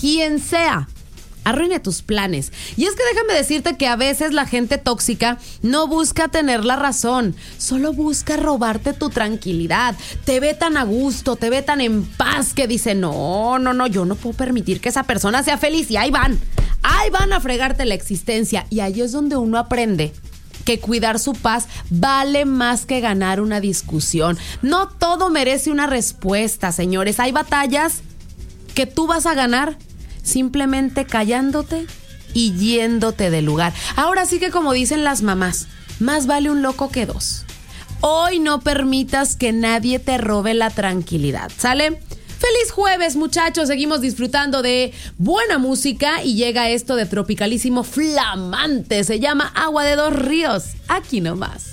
quien sea, arruine tus planes. Y es que déjame decirte que a veces la gente tóxica no busca tener la razón, solo busca robarte tu tranquilidad. Te ve tan a gusto, te ve tan en paz que dice, no, yo no puedo permitir que esa persona sea feliz. Y ahí van a fregarte la existencia. Y ahí es donde uno aprende que cuidar su paz vale más que ganar una discusión. No todo merece una respuesta, señores. Hay batallas que tú vas a ganar simplemente callándote y yéndote del lugar. Ahora sí que, como dicen las mamás, más vale un loco que dos. Hoy no permitas que nadie te robe la tranquilidad, ¿sale? Feliz jueves, muchachos. Seguimos disfrutando de buena música y llega esto de tropicalísimo flamante. Se llama Agua de Dos Ríos. Aquí nomás.